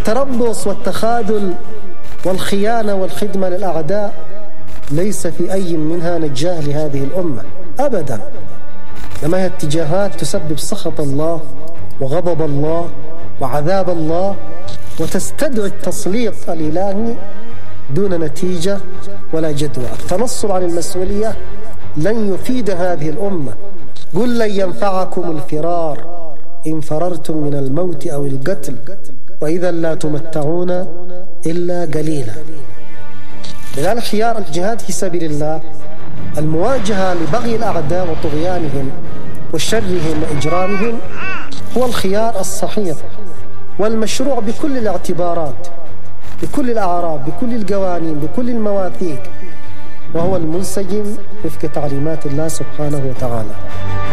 التربص والتخاذل والخيانة والخدمة للأعداء ليس في أي منها نجاة لهذه الأمة أبدا، لما هي اتجاهات تسبب سخط الله وغضب الله وعذاب الله، وتستدعي التسليط الإلهي دون نتيجة ولا جدوى. التنصل عن المسؤولية لن يفيد هذه الأمة. قل لن ينفعكم الفرار إن فررتم من الموت أو القتل وإذا لا تمتعون إلا قليلا. لذلك خيار الجهاد في سبيل الله، المواجهة لبغي الأعداء وطغيانهم وشرهم وإجرامهم، هو الخيار الصحيح والمشروع بكل الاعتبارات، بكل الأعراف، بكل القوانين، بكل المواثيق، وهو المنسجم وفق تعليمات الله سبحانه وتعالى.